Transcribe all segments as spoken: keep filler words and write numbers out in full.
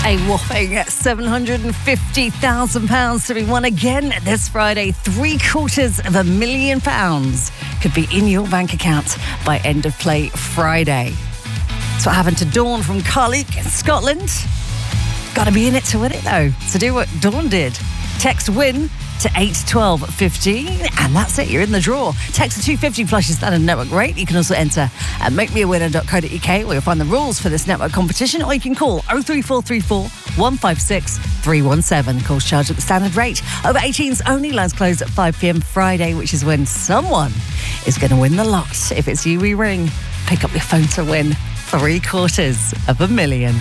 A whopping seven hundred fifty thousand pounds to be won again this Friday. Three quarters of a million pounds could be in your bank account by end of play Friday. That's what happened to Dawn from Carleek in Scotland. Got to be in it to win it though. So do what Dawn did. Text WIN to eight twelve fifteen, and that's it. You're in the draw. Text to two fifty plus your standard network rate. You can also enter at make me a winner dot co dot uk, where you'll find the rules for this network competition, or you can call oh three four three four, one five six, three one seven. Calls charged at the standard rate. Over eighteens only. Lines close at five p.m. Friday, which is when someone is going to win the lot. If it's you we ring, pick up your phone to win three quarters of a million.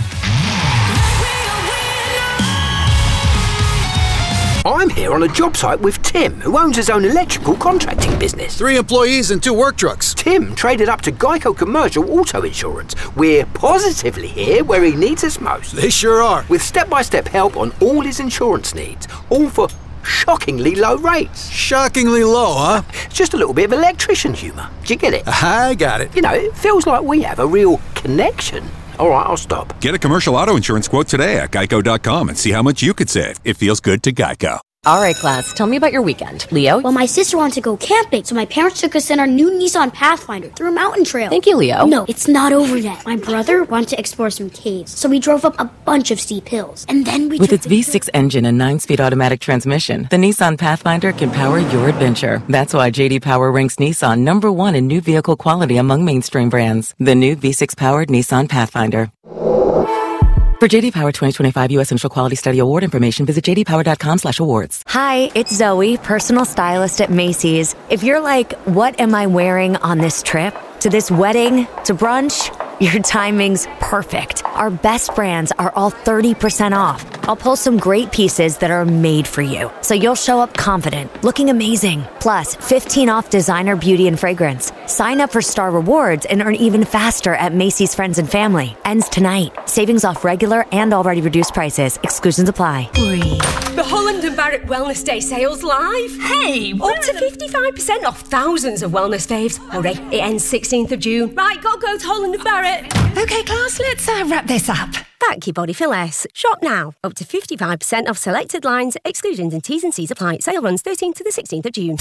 I'm here on a job site with Tim, who owns his own electrical contracting business. Three employees and two work trucks. Tim traded up to Geico Commercial Auto Insurance. We're positively here where he needs us most. They sure are. With step-by-step help on all his insurance needs, all for shockingly low rates. Shockingly low, huh? It's just a little bit of electrician humour. Do you get it? I got it. You know, it feels like we have a real connection. All right, I'll stop. Get a commercial auto insurance quote today at geico dot com and see how much you could save. It feels good to Geico. All right, class, tell me about your weekend. Leo? Well, my sister wanted to go camping, so my parents took us in our new Nissan Pathfinder through a mountain trail. Thank you, Leo. No, it's not over yet. My brother wanted to explore some caves, so we drove up a bunch of steep hills. And then we With its V six engine and nine-speed automatic transmission, the Nissan Pathfinder can power your adventure. That's why J D Power ranks Nissan number one in new vehicle quality among mainstream brands. The new V six-powered Nissan Pathfinder. For J D Power twenty twenty-five U S Central Quality Study Award information, visit j d power dot com slash awards. Hi, it's Zoe, personal stylist at Macy's. If you're like, what am I wearing on this trip? To this wedding? To brunch? Your timing's perfect. Our best brands are all thirty percent off. I'll pull some great pieces that are made for you, so you'll show up confident, looking amazing. Plus, fifteen off designer beauty and fragrance. Sign up for Star Rewards and earn even faster at Macy's Friends and Family. Ends tonight. Savings off regular and already reduced prices. Exclusions apply. Breathe. The Holland and Barrett Wellness Day sales live. Hey, up to fifty-five percent off thousands of wellness faves. Hurry, it ends sixteenth of June. Right, gotta go to Holland and Barrett. Okay, class, let's uh, wrap this up. Thank you, Body for Less. Shop now. Up to fifty-five percent off selected lines. Exclusions and T's and C's apply. Sale runs thirteenth to the sixteenth of June.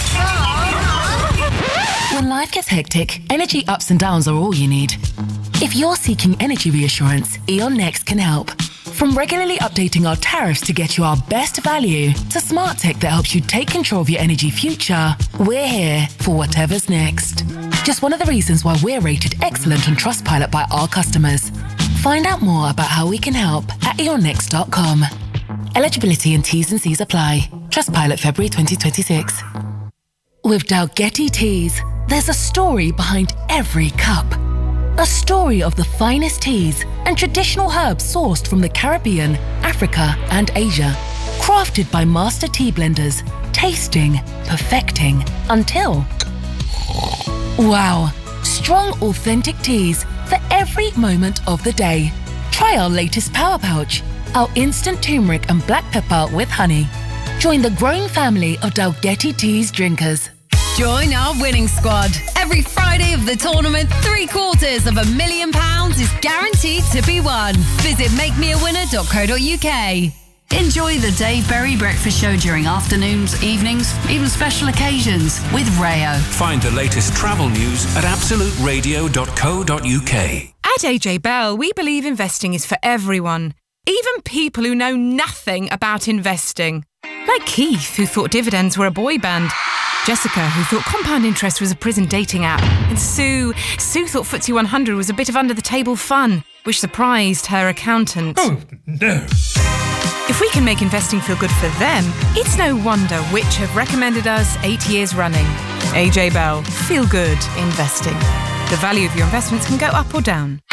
When life gets hectic, energy ups and downs are all you need. If you're seeking energy reassurance, E.ON Next can help. From regularly updating our tariffs to get you our best value, to smart tech that helps you take control of your energy future, we're here for whatever's next. Just one of the reasons why we're rated excellent on Trustpilot by our customers. Find out more about how we can help at e on next dot com. Eligibility and T's and C's apply. Trustpilot February twenty twenty-six. With Dalgety Teas, there's a story behind every cup. A story of the finest teas and traditional herbs sourced from the Caribbean, Africa, and Asia. Crafted by master tea blenders, tasting, perfecting, until... wow! Strong, authentic teas for every moment of the day. Try our latest Power Pouch, our instant turmeric and black pepper with honey. Join the growing family of Dalgety Teas drinkers. Join our winning squad. Every Friday of the tournament, three quarters of a million pounds is guaranteed to be won. Visit make me a winner dot co dot uk. Enjoy the Dave Berry Breakfast Show during afternoons, evenings, even special occasions with Rayo. Find the latest travel news at absolute radio dot co dot uk. At A J Bell, we believe investing is for everyone, even people who know nothing about investing. Like Keith, who thought dividends were a boy band. Jessica, who thought compound interest was a prison dating app. And Sue, Sue thought F T S E one hundred was a bit of under-the-table fun, which surprised her accountant. Oh, no. If we can make investing feel good for them, it's no wonder which have recommended us eight years running. A J Bell, feel good investing. The value of your investments can go up or down.